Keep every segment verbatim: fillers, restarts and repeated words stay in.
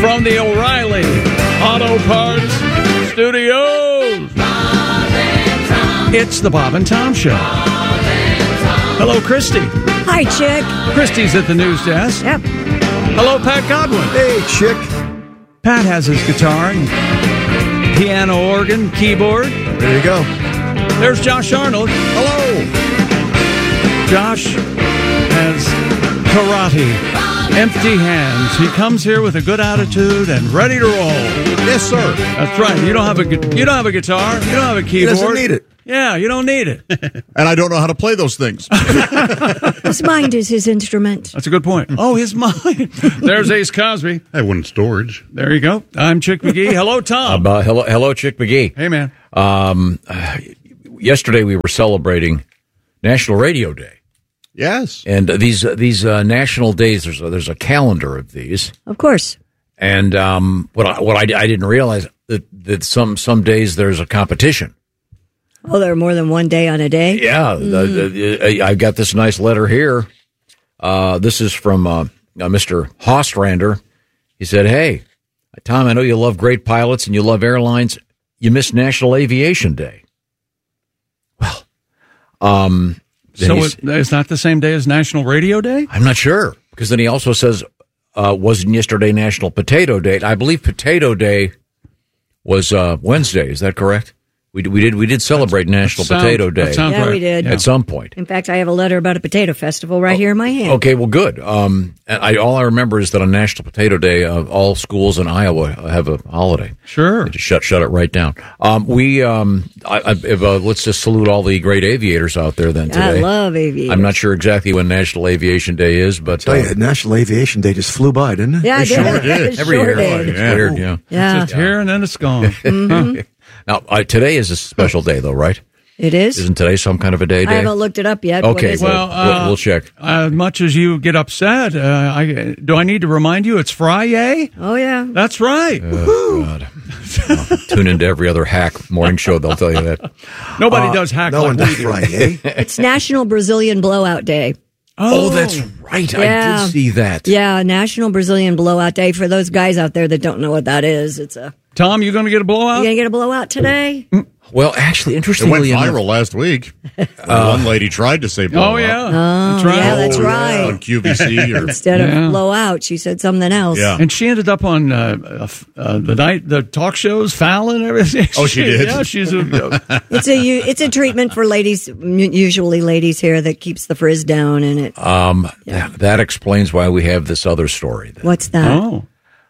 from the O'Reilly Auto Parts Studios. It's the Bob and Tom Show. Hello, Christy. Hi, Chick. Christy's at the news desk. Yep. Hello, Pat Godwin. Hey, Chick. Pat has his guitar and piano, organ, keyboard. There you go. There's Josh Arnold. Hello. Josh has karate. Empty hands. He comes here with a good attitude and ready to roll. Yes, sir. That's right. You don't have a gu- you don't have a guitar. You don't have a keyboard. He doesn't need it. Yeah, you don't need it. And I don't know how to play those things. His mind is his instrument. That's a good point. Oh, his mind. There's Ace Cosby. I went in storage. There you go. I'm Chick McGee. Hello, Tom. Uh, hello, hello, Chick McGee. Hey, man. Um, uh, yesterday we were celebrating National Radio Day. Yes. And these uh, these uh, national days, there's a, there's a calendar of these. Of course. And um, what I, what I, I didn't realize that that some some days there's a competition. Oh, there are more than one day on a day? Yeah, Mm. the, the, I've got this nice letter here. Uh, this is from uh, uh, Mister Hostrander. He said, "Hey, Tom, I know you love great pilots and you love airlines. You missed National Aviation Day." Well, um. So it, it's not the same day as National Radio Day? I'm not sure, because then he also says, uh, wasn't yesterday National Potato Day? I believe Potato Day was uh, Wednesday. Is that correct? We, we did we did celebrate That's, National sound, Potato Day. Yeah, right. we did. At some point. In fact, I have a letter about a potato festival right oh, here in my hand. Okay, well, good. Um, and I, all I remember is that on National Potato Day, uh, all schools in Iowa have a holiday. Sure. They just shut shut it right down. Um, we um, I, I, if, uh, let's just salute all the great aviators out there then today. I love aviators. I'm not sure exactly when National Aviation Day is, but I'll tell you, National Aviation Day just flew by, didn't it? Yeah, it it sure did. did. It Every sure year, did. it's weird. Yeah. Yeah. It's here and then it's gone. Mm-hmm. Now, uh, today is a special day, though, right? It is? Isn't today some kind of a day? I day? haven't looked it up yet. Okay, what is well, it? uh, we'll, we'll check. As much as you get upset, uh, I, do I need to remind you it's Friday? Oh, yeah. That's right. Oh, God. Well, tune into every other hack morning show. They'll tell you that. Nobody Uh, does hack no like one we does do. Friday. It's National Brazilian Blowout Day. Oh, that's right. I Yeah. did see that. Yeah, National Brazilian Blowout Day. For those guys out there that don't know what that is, it's a... Tom, you going to get a blowout? You gonna get a blowout today? Well, actually, It went interestingly viral enough, last week. One lady tried to say blow Oh, yeah. Oh, that's right. yeah, that's Oh, right. on Q V C. Or, Instead Yeah. of blowout, she said something else. yeah. And she ended up on uh, uh, uh, the night, the talk shows, Fallon and everything. Oh, she did? Yeah, she's a... It's a u- it's a treatment for ladies, usually ladies here, that keeps the frizz down, and it. um, that, that explains why we have this other story. Then. What's that? oh.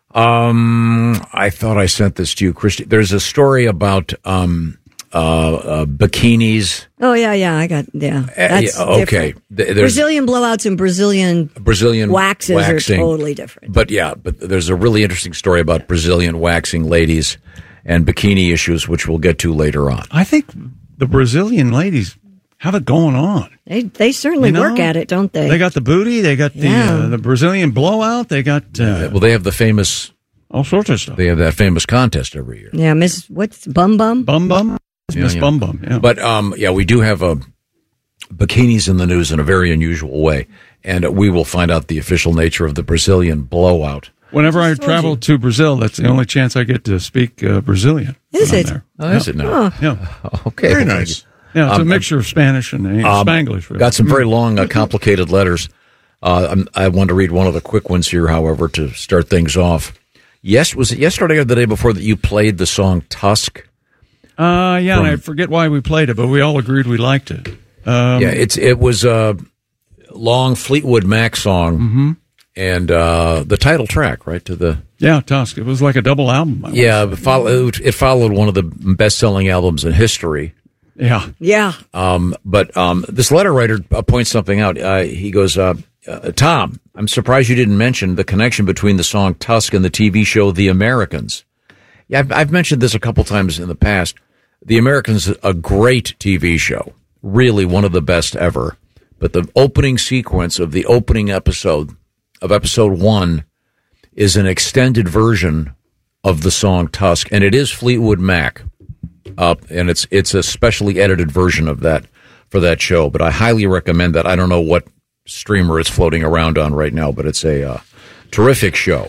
Um, I thought I sent this to you, Christy. There's a story about um, uh, uh, bikinis. Oh yeah, yeah, I got yeah. That's Uh, yeah, okay. different. Th- there's- Brazilian blowouts and Brazilian Brazilian waxes waxing. are totally different. But yeah, but there's a really interesting story about Brazilian waxing ladies and bikini issues, which we'll get to later on. I think the Brazilian ladies have it going on. They they certainly You know, work at it, don't they? They got the booty. They got the Yeah. uh, the Brazilian blowout. They got uh, Well, they have the famous, all sorts of stuff. they have that famous contest every year. yeah, Miss what's Bum Bum? Bum Bum. Yeah, Miss yeah. Bum Bum. Yeah. But um, yeah, we do have a bikinis in the news in a very unusual way, and we will find out the official nature of the Brazilian blowout. Whenever I travel to Brazil, that's the only chance I get to speak uh, Brazilian. Is when I'm it? there. Oh, is it now? Yeah. Okay, Very well, nice. Yeah, it's a Um, mixture of Spanish and uh, Um, Spanglish. Really. Got some very long, uh, complicated letters. Uh, I'm, I want to read one of the quick ones here, however, to start things off. Yes, was it yesterday or the day before that you played the song Tusk? Uh, yeah, and I From- forget why we played it, but we all agreed we liked it. Um, yeah, it's it was a long Fleetwood Mac song, Mm-hmm. and uh, the title track, right to the yeah, Tusk. It was like a double album. I yeah. It followed, it followed one of the best-selling albums in history. Yeah. Yeah. Um, but um, this letter writer uh, points something out. Uh, he goes, uh, uh, Tom, I'm surprised you didn't mention the connection between the song Tusk and the T V show The Americans. Yeah, I've, I've mentioned this a couple times in the past. The Americans, a great T V show, really one of the best ever. But the opening sequence of the opening episode of episode one is an extended version of the song Tusk, and it is Fleetwood Mac. Up and it's it's a specially edited version of that for that show, but I highly recommend that. I don't know what streamer it's floating around on right now, but it's a uh, terrific show.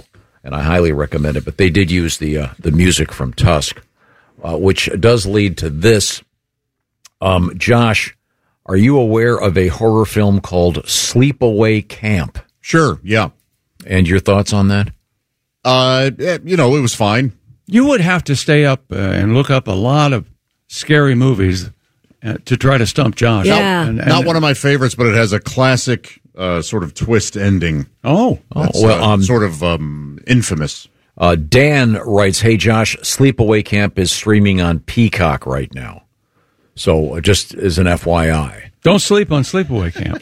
and I highly recommend it. But they did use the uh, the music from Tusk, uh, which does lead to this. Um, Josh, are you aware of a horror film called Sleepaway Camp? Sure, yeah. And your thoughts on that? Uh, you know, it was fine. You would have to stay up uh, and look up a lot of scary movies uh, to try to stump Josh. Yeah. And, and, Not one of my favorites, but it has a classic uh, sort of twist ending. Oh, That's, well, uh, um, sort of um, infamous. Uh, Dan writes, "Hey Josh, Sleepaway Camp is streaming on Peacock right now. So uh, just as an F Y I. Don't sleep on Sleepaway Camp.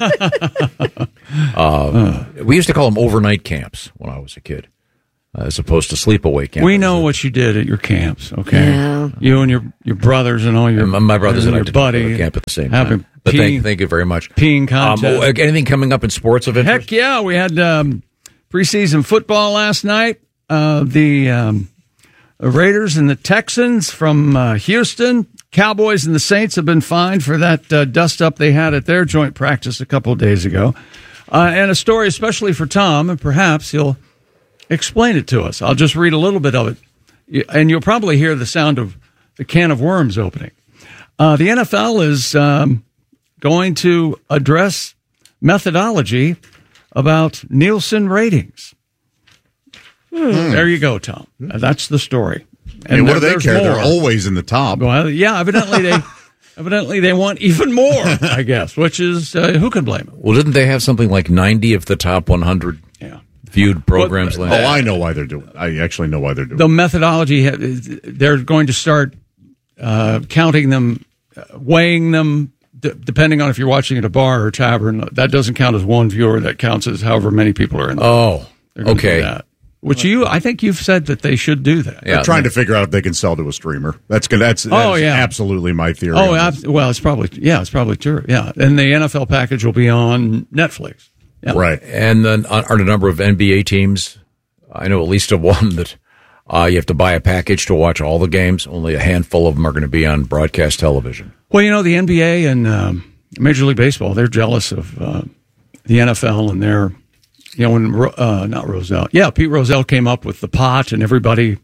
uh, uh. We used to call them overnight camps when I was a kid, uh, as opposed to sleepaway camp. We know what you did at your camps, okay? Yeah. You and your, your brothers and all your my brothers and, and I your did buddy camp at the same having time. But peeing, thank, thank you very much. Peeing contest. Um, anything coming up in sports of interest? Heck yeah, we had um, preseason football last night. Uh, the um, Raiders and the Texans from uh, Houston. Cowboys and the Saints have been fined for that uh, dust-up they had at their joint practice a couple of days ago. Uh, and a story especially for Tom, and perhaps he'll explain it to us. I'll just read a little bit of it, and you'll probably hear the sound of the can of worms opening. Uh, the N F L is um, going to address methodology about Nielsen ratings. Hmm. There you go, Tom. Uh, that's the story. And, and what there, do they care? More. They're always in the top. Well, yeah, evidently they evidently they want even more, I guess, which is, uh, who can blame them? Well, didn't they have something like ninety of the top one hundred yeah. viewed programs? But, last oh, I know why they're doing it. I actually know why they're doing the it. The methodology, they're going to start uh, counting them, uh, weighing them, d- depending on if you're watching at a bar or a tavern. That doesn't count as one viewer. That counts as however many people are in there. Oh, okay. That. Which you, I think you've said that they should do that. Yeah, They're trying to figure out if they can sell to a streamer. That's that's, that's oh, yeah. absolutely my theory. Oh, ab- well, it's probably yeah, it's probably true. Yeah, and the N F L package will be on Netflix. Yeah. Right, and then are a number of N B A teams. I know at least of one that uh, you have to buy a package to watch all the games. Only a handful of them are going to be on broadcast television. Well, you know, the N B A and um, Major League Baseball, they're jealous of uh, the N F L and their. You know, when, uh, not Rozelle. Yeah, Pete Rozelle came up with the pot and everybody,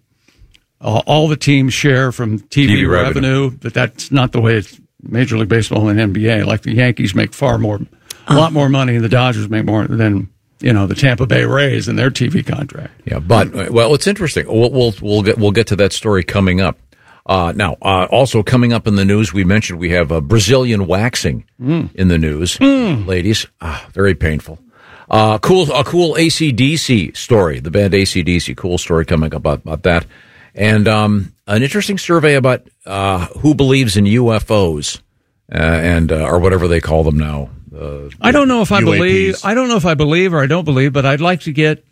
uh, all the teams share from T V, T V revenue, revenue, but that's not the way it's Major League Baseball and N B A. Like the Yankees make far more, a lot more money, and the Dodgers make more than, you know, the Tampa Bay Rays and their T V contract. Yeah, but, well, it's interesting. We'll, we'll, we'll get, we'll get to that story coming up. Uh, now, uh, also coming up in the news, we mentioned we have a Brazilian waxing mm. in the news. Mm. Ladies, ah, very painful. Uh, cool, a cool A C D C story, the band A C D C, cool story coming up about, about that. And, um, an interesting survey about, uh, who believes in U F Os, uh, and, uh, or whatever they call them now. Uh, I don't know if I U A Ps. believe, I don't know if I believe or I don't believe, but I'd like to get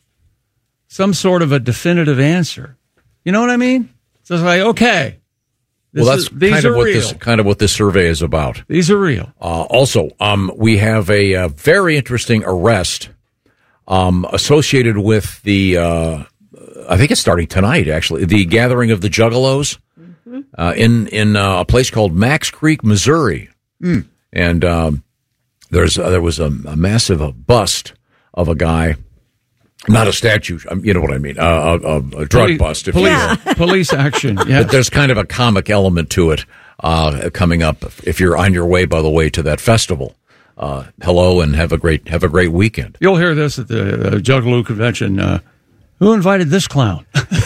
some sort of a definitive answer. You know what I mean? So it's like, okay. This well, that's is, these kind are of what real. this kind of what this survey is about. These are real. Uh, also, um, we have a, uh very interesting arrest um, associated with the. Uh, I think it's starting tonight. Actually, the gathering of the Juggalos mm-hmm. uh, in in uh, a place called Max Creek, Missouri, mm. and um, there's uh, there was a, a massive uh, bust of a guy. Not a statue, you know what I mean, uh, a, a, a drug police, bust. If police, you will. police action, yeah. But there's kind of a comic element to it uh, coming up if you're on your way, by the way, to that festival. Uh, hello, and have a great have a great weekend. You'll hear this at the uh, Juggalo convention. Uh, who invited this clown?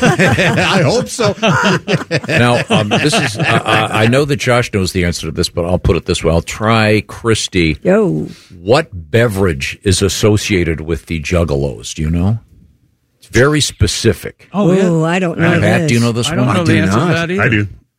I hope so. Now, um, this is, uh, I know that Josh knows the answer to this, but I'll put it this way. I'll try Christy. Yo. What beverage is associated with the Juggalos? Do you know? It's very specific. Oh, Ooh, yeah. I don't know. Pat, this. do you know this I don't one? know I the do answer not. to that either. I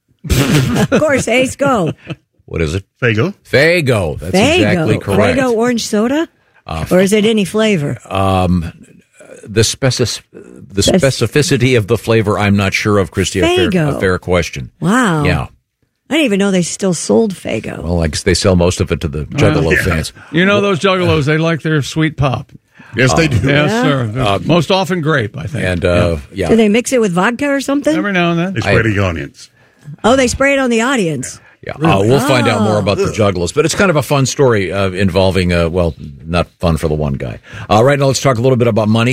do. Of course, Ace, go. What is it? Fago. Fago. That's Fago. exactly correct. Fago orange soda? Uh, or is it any flavor? Um, the specific, the specificity of the flavor, I'm not sure of, Christy. A fair, a fair question. Wow. Yeah. I didn't even know they still sold Fago. Well, I guess they sell most of it to the Juggalo uh, yeah. fans. You know those Juggalos, they like their sweet pop. Yes, they uh, do. Yes, yeah. sir. Uh, most often grape, I think. And, uh, yeah. Do they mix it with vodka or something? Every now and then. They spray the audience. Oh, they spray it on the audience. Yeah, uh, we'll oh. find out more about the Juggalos, but it's kind of a fun story uh, involving, uh, well, not fun for the one guy. Uh, right now, let's talk a little bit about money.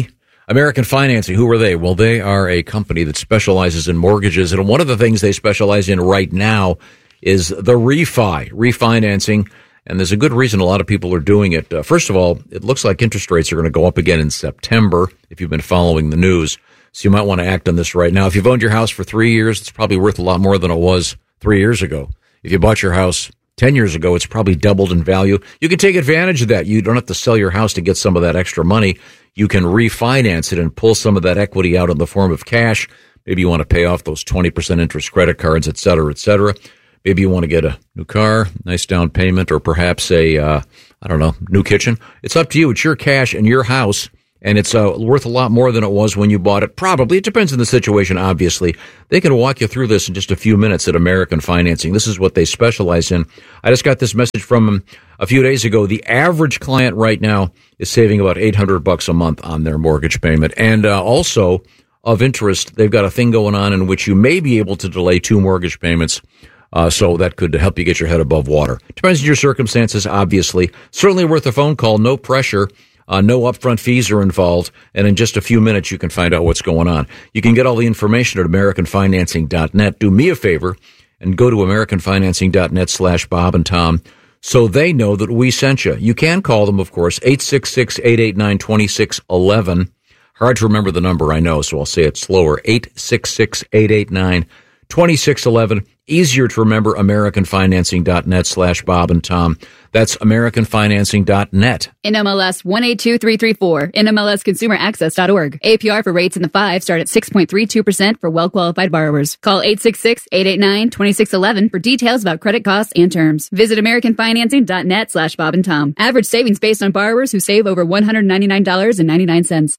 American Financing, who are they? Well, they are a company that specializes in mortgages, and one of the things they specialize in right now is the refi, refinancing, and there's a good reason a lot of people are doing it. Uh, first of all, it looks like interest rates are going to go up again in September, if you've been following the news, so you might want to act on this right now. If you've owned your house for three years, it's probably worth a lot more than it was three years ago. If you bought your house ten years ago, it's probably doubled in value. You can take advantage of that. You don't have to sell your house to get some of that extra money. You can refinance it and pull some of that equity out in the form of cash. Maybe you want to pay off those twenty percent interest credit cards, et cetera, et cetera. Maybe you want to get a new car, nice down payment, or perhaps a, uh, I don't know, new kitchen. It's up to you. It's your cash and your house, and it's uh, worth a lot more than it was when you bought it. Probably. It depends on the situation, obviously. They can walk you through this in just a few minutes at American Financing. This is what they specialize in. I just got this message from them a few days ago. The average client right now is saving about eight hundred bucks a month on their mortgage payment. And uh, also, of interest, they've got a thing going on in which you may be able to delay two mortgage payments. Uh, so that could help you get your head above water. Depends on your circumstances, obviously. Certainly worth a phone call, no pressure. Uh, no upfront fees are involved, and in just a few minutes you can find out what's going on. You can get all the information at American Financing dot net. Do me a favor and go to American Financing dot net slash Bob and Tom so they know that we sent you. You can call them, of course, eight six six, eight eight nine, two six one one. Hard to remember the number, I know, so I'll say it slower. eight six six, eight eight nine, two six one one. Easier to remember, American Financing dot net slash Bob and Tom. That's American Financing dot net. N M L S one eight two three three four, N M L S consumer access dot org. A P R for rates in the five start at six point three two percent for well-qualified borrowers. Call eight six six, eight eight nine, two six one one for details about credit costs and terms. Visit American Financing dot net slash Bob and Tom. Average savings based on borrowers who save over one hundred ninety-nine dollars and ninety-nine cents.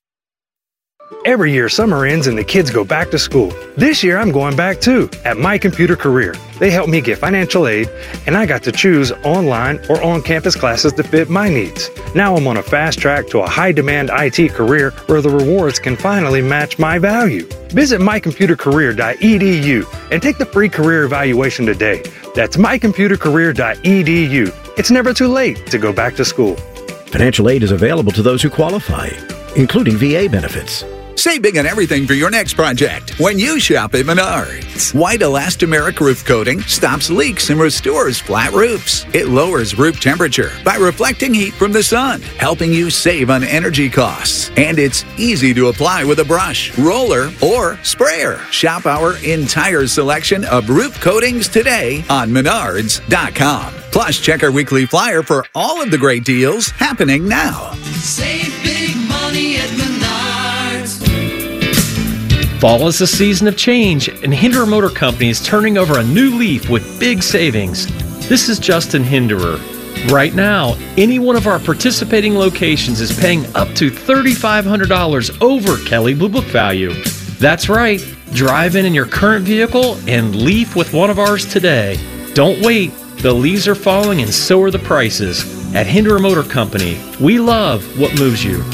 Every year, summer ends and the kids go back to school. This year, I'm going back too, at My Computer Career. They helped me get financial aid, and I got to choose online or on-campus classes to fit my needs. Now I'm on a fast track to a high-demand I T career where the rewards can finally match my value. Visit my computer career dot e d u and take the free career evaluation today. That's my computer career dot e d u. It's never too late to go back to school. Financial aid is available to those who qualify, including V A benefits. Save big on everything for your next project when you shop at Menards. White elastomeric roof coating stops leaks and restores flat roofs. It lowers roof temperature by reflecting heat from the sun, helping you save on energy costs. And it's easy to apply with a brush, roller, or sprayer. Shop our entire selection of roof coatings today on Menards dot com. Plus, check our weekly flyer for all of the great deals happening now. Save big money at Menards. Fall is a season of change, and Hinderer Motor Company is turning over a new leaf with big savings. This is Justin Hinderer. Right now, any one of our participating locations is paying up to three thousand five hundred dollars over Kelley Blue Book value. That's right. Drive in in your current vehicle and leaf with one of ours today. Don't wait. The leaves are falling and so are the prices. At Hinderer Motor Company, we love what moves you.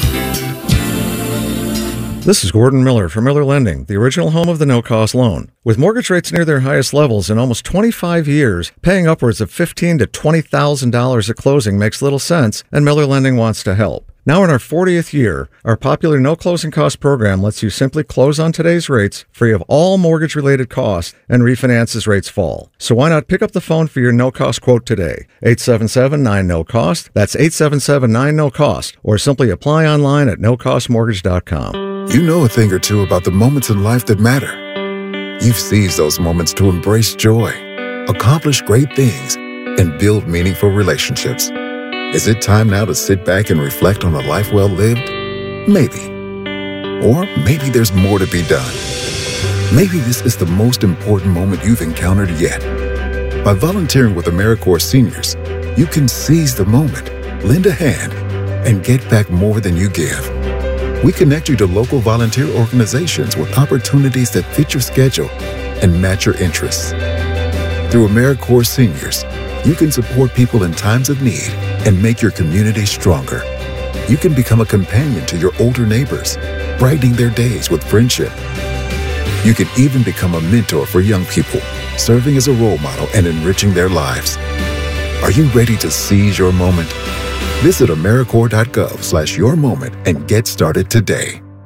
This is Gordon Miller from Miller Lending, the original home of the no-cost loan. With mortgage rates near their highest levels in almost twenty-five years, paying upwards of fifteen thousand to twenty thousand dollars at closing makes little sense, and Miller Lending wants to help. Now in our fortieth year, our popular no closing cost program lets you simply close on today's rates, free of all mortgage-related costs, and refinance as rates fall. So why not pick up the phone for your no-cost quote today? eight seven seven, nine, N O C O S T. That's eight seven seven, nine, N O C O S T. Or simply apply online at no cost mortgage dot com. You know a thing or two about the moments in life that matter. You've seized those moments to embrace joy, accomplish great things, and build meaningful relationships. Is it time now to sit back and reflect on a life well lived? Maybe. Or maybe there's more to be done. Maybe this is the most important moment you've encountered yet. By volunteering with AmeriCorps Seniors, you can seize the moment, lend a hand, and get back more than you give. We connect you to local volunteer organizations with opportunities that fit your schedule and match your interests. Through AmeriCorps Seniors, you can support people in times of need and make your community stronger. You can become a companion to your older neighbors, brightening their days with friendship. You can even become a mentor for young people, serving as a role model and enriching their lives. Are you ready to seize your moment? Visit AmeriCorps dot gov slash your moment and get started today.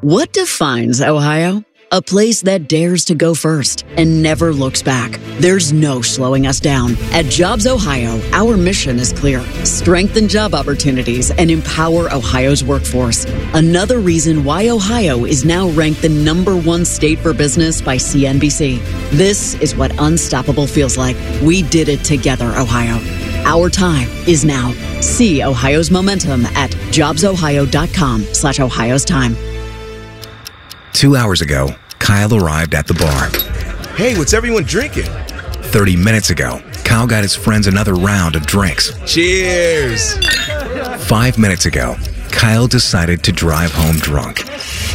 What defines Ohio? A place that dares to go first and never looks back. There's no slowing us down. At Jobs Ohio, our mission is clear. Strengthen job opportunities and empower Ohio's workforce. Another reason why Ohio is now ranked the number one state for business by C N B C. This is what unstoppable feels like. We did it together, Ohio. Our time is now. See Ohio's momentum at jobsohio.com slash Ohio's time. Two hours ago, Kyle arrived at the bar. Hey, what's everyone drinking? Thirty minutes ago, Kyle got his friends another round of drinks. Cheers! Five minutes ago, Kyle decided to drive home drunk.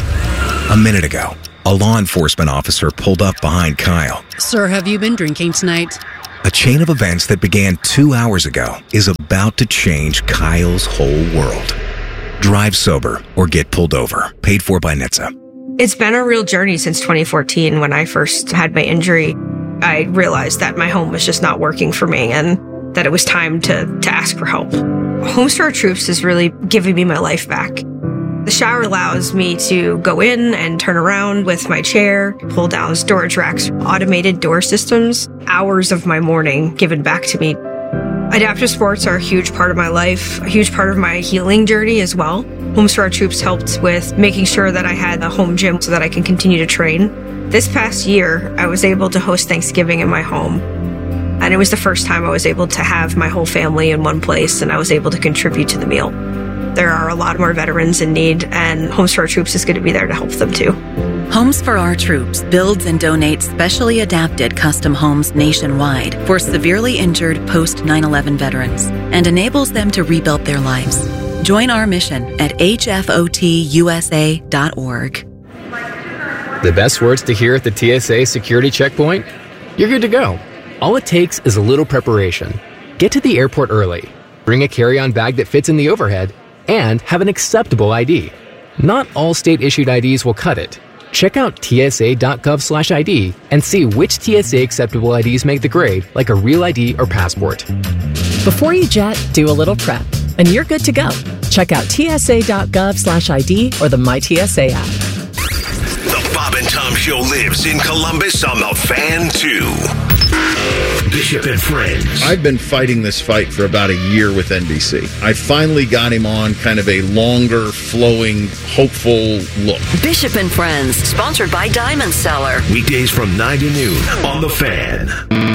A minute ago, a law enforcement officer pulled up behind Kyle. Sir, have you been drinking tonight? A chain of events that began two hours ago is about to change Kyle's whole world. Drive sober or get pulled over. Paid for by N H T S A. It's been a real journey since twenty fourteen when I first had my injury. I realized that my home was just not working for me and that it was time to, to ask for help. Homes for Our Troops is really giving me my life back. The shower allows me to go in and turn around with my chair, pull down storage racks, automated door systems, hours of my morning given back to me. Adaptive sports are a huge part of my life, a huge part of my healing journey as well. Homes for Our Troops helped with making sure that I had a home gym so that I can continue to train. This past year, I was able to host Thanksgiving in my home. And it was the first time I was able to have my whole family in one place and I was able to contribute to the meal. There are a lot more veterans in need and Homes for Our Troops is going to be there to help them too. Homes for Our Troops builds and donates specially adapted custom homes nationwide for severely injured post nine eleven veterans and enables them to rebuild their lives. Join our mission at H F O T U S A dot org. The best words to hear at the T S A security checkpoint? You're good to go. All it takes is a little preparation. Get to the airport early, bring a carry-on bag that fits in the overhead, and have an acceptable I D. Not all state-issued I Ds will cut it. Check out T S A dot gov slash I D and see which T S A acceptable I Ds make the grade, like a real I D or passport. Before you jet, do a little prep, and you're good to go. Check out T S A dot gov slash I D or the My T S A app. The Bob and Tom Show lives in Columbus on the Fan two. Bishop and Friends. I've been fighting this fight for about a year with N B C. I finally got him on kind of a longer, flowing, hopeful look. Bishop and Friends, sponsored by Diamond Seller. Weekdays from nine to noon on The Fan.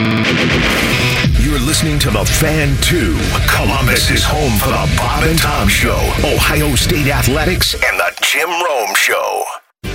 You're listening to The Fan two. Columbus is home for the Bob and Tom Show, Ohio State Athletics, and the Jim Rome Show.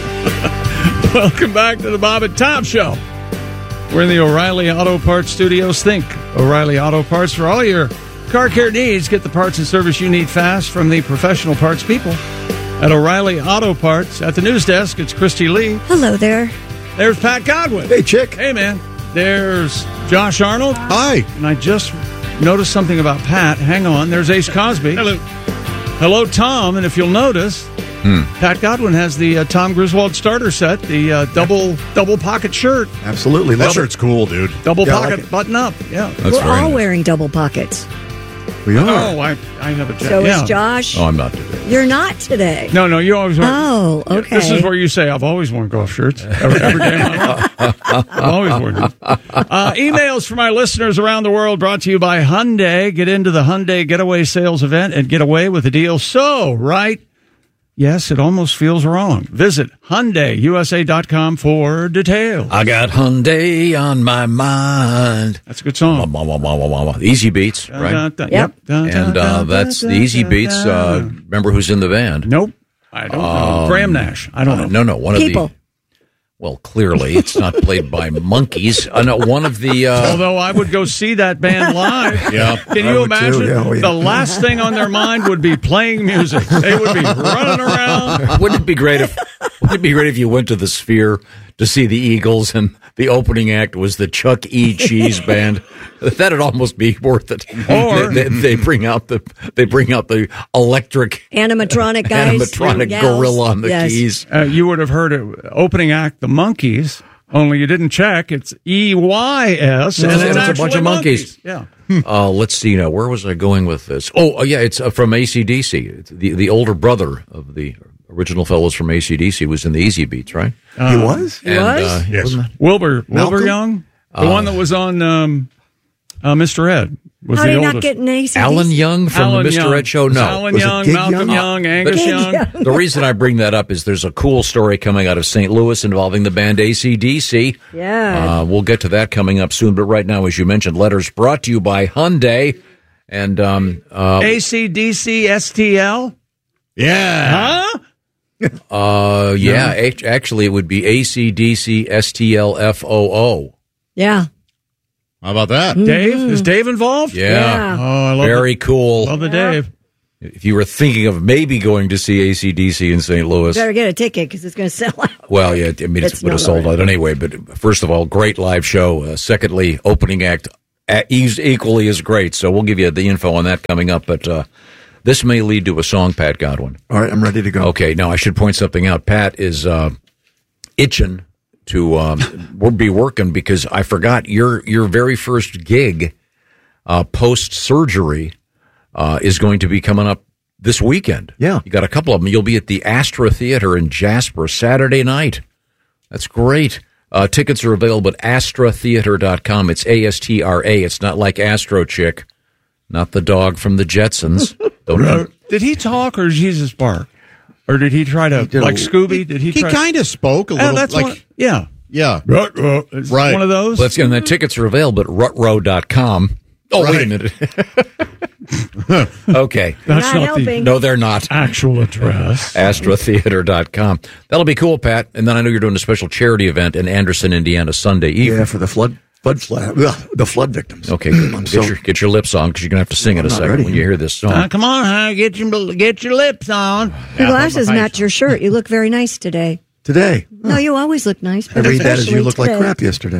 Welcome back to the Bob and Tom Show. We're in the O'Reilly Auto Parts Studios. Think O'Reilly Auto Parts for all your car care needs. Get the parts and service you need fast from the professional parts people at O'Reilly Auto Parts. At the news desk, it's Christy Lee. Hello there. There's Pat Godwin. Hey, chick. Hey, man. There's Josh Arnold. Hi. And I just noticed something about Pat. Hang on. There's Ace Cosby. Hello. Hello, Tom. And if you'll notice, hmm. Pat Godwin has the uh, Tom Griswold starter set, the uh, double double pocket shirt. Absolutely. That Love shirt's it. cool, dude. Double Yeah, I pocket like it. button up. Yeah. That's We're very all nice. wearing double pockets. We are. Oh, I, I have a jacket. So yeah. is Josh. Oh, I'm not today. You're not today. No, no, you always wear. Oh, okay. This is where you say, I've always worn golf shirts. Every, every day of my life. I've always worn them. Uh, emails from our listeners around the world brought to you by Hyundai. Get into the Hyundai Getaway Sales event and get away with a deal so right. Yes, it almost feels wrong. Visit Hyundai U S A dot com for details. I got Hyundai on my mind. That's a good song. Wah, wah, wah, wah, wah, wah. Easy Beats, right? Dun, dun, Yep. dun, dun, And uh, dun, that's dun, the Easy dun, Beats. Uh, dun. remember who's in the band? Nope. I don't know. Um, Graham Nash. I don't know. Uh, no, no. One People. of the. Well, clearly it's not played by monkeys. Uh, no, one of the. Uh, Although I would go see that band live. Yeah. Can I you would imagine? too, yeah, oh, yeah. The last thing on their mind would be playing music. They would be running around. wouldn't it be great if? Wouldn't it be great if you went to the Sphere to see the Eagles and the opening act was the Chuck E. Cheese band? That'd almost be worth it. Or- they, they, they bring out the they bring out the electric Animatronic guys. animatronic gals. gorilla on the Yes. keys. Uh, you would have heard it, opening act, the Monkees, only you didn't check. It's E Y S. And and it's a actually bunch of monkeys. Yeah. Uh, let's see now. Where was I going with this? Oh, uh, yeah, it's uh, from A C D C. It's the the older brother of the original fellows from A C D C, was in the Easy Beats, right? Uh, he was? He was? Uh, Yes. wasn't that- Wilbur, Malcolm? Wilbur Young? The Uh, one that was on um, uh, Mister Ed. Was How the did he oldest. not get an A C D C? Alan Young from Alan the Mister Young. Ed Show? No. Alan Was it Young, Gig Malcolm Young? Young, Angus Gig Young. Young. The reason I bring that up is there's a cool story coming out of Saint Louis involving the band A C D C. Yeah. Uh, we'll get to that coming up soon. But right now, as you mentioned, letters brought to you by Hyundai. And um, uh, A C D C S T L? Yeah. Huh? uh, yeah, act- actually, it would be A C D C S T L F O O. Yeah. How about that? Dave? Is Dave involved? Yeah. Yeah. Oh, I love Very it. cool. Love the Dave. If you were thinking of maybe going to see A C D C in Saint Louis, Better get a ticket because it's going to sell out. well, yeah, I mean, it It's would have not sold all out anyway. But first of all, great live show. Uh, secondly, opening act uh, is equally as great. So we'll give you the info on that coming up. But uh, this may lead to a song, Pat Godwin. All right, I'm ready to go. Okay, now I should point something out. Pat is uh, itching to um, we'll be working because I forgot your your very first gig uh, post surgery uh, is going to be coming up this weekend. Yeah, you got a couple of them. You'll be at the Astra Theater in Jasper Saturday night. That's great. Uh, tickets are available at astra theater dot com. It's A S T R A. It's not like Astro Chick, not the dog from the Jetsons. Don't Did he talk or Jesus bark? Or did he try to, did like a- Scooby, did he He try kind of spoke a Oh, little. that's like, one, yeah. yeah, It's right. one of those? Let's get and the tickets are available at rutrow dot com. Oh, wait a minute. Okay. That's Not not, helping. the No, they're not. actual address. astra theater dot com. That'll be cool, Pat. And then I know you're doing a special charity event in Anderson, Indiana, Sunday evening. Yeah, for the flood, flood, flood ugh, the flood victims. Okay, good. Get, So- your, get your lips on because you're going to have to sing in a I'm not second ready. when you hear this song. Uh, come on, huh? Get your, get your lips on. Your glasses match your shirt. You look very nice today. Today, No, you always look nice. I But read that as you especially look like today. crap yesterday.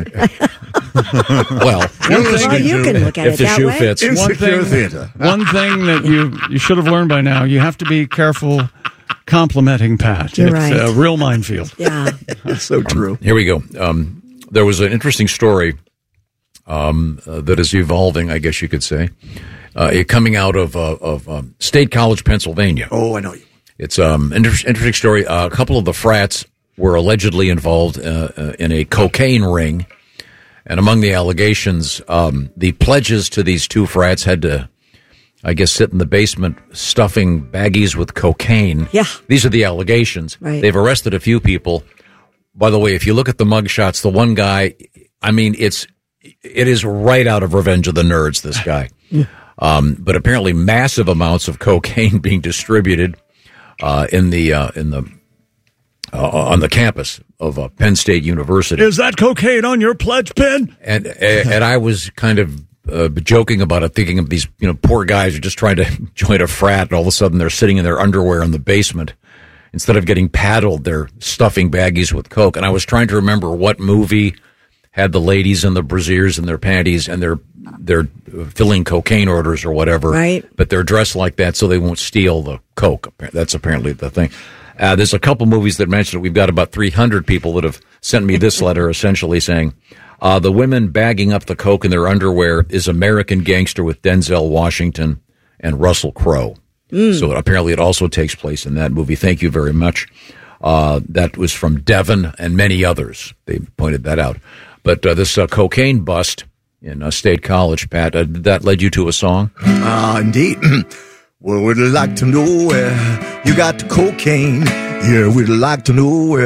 Well, Well, you can look at if it the that shoe way. fits. One Insecure thing, theater. one thing that you, you should have learned by now, you have to be careful complimenting Pat. You're it's right. a real minefield. Yeah. That's so true. Here we go. Um, there was an interesting story um, uh, that is evolving, I guess you could say, uh, it coming out of uh, of um, State College, Pennsylvania. Oh, I know you. It's um inter- interesting story. Uh, a couple of the frats were allegedly involved uh, uh, in a cocaine ring, and among the allegations, um, the pledges to these two frats had to, I guess, sit in the basement stuffing baggies with cocaine. Yeah. These are the allegations. Right. They've arrested a few people. By the way, if you look at the mugshots, the one guy, I mean, it's it is right out of Revenge of the Nerds, this guy. Um, but apparently massive amounts of cocaine being distributed uh, in the uh, in the uh, on the campus of uh, Penn State University. Is that cocaine on your pledge pin? And and I was kind of uh, joking about it, thinking of these you know poor guys who are just trying to join a frat, and all of a sudden they're sitting in their underwear in the basement instead of getting paddled. They're stuffing baggies with coke. And I was trying to remember what movie had the ladies in the brasiers in their panties and they're they're filling cocaine orders or whatever. Right. But they're dressed like that so they won't steal the coke. That's apparently the thing. Uh, there's a couple movies that mention it. We've got about three hundred people that have sent me this letter essentially saying, uh, the women bagging up the coke in their underwear is American Gangster with Denzel Washington and Russell Crowe. Mm. So apparently it also takes place in that movie. Thank you very much. Uh, that was from Devon and many others. They pointed that out. But uh, this uh, cocaine bust in uh, State College, Pat, uh, that led you to a song? Ah, indeed. Well, we'd like to know where you got the cocaine. Yeah, we'd like to know where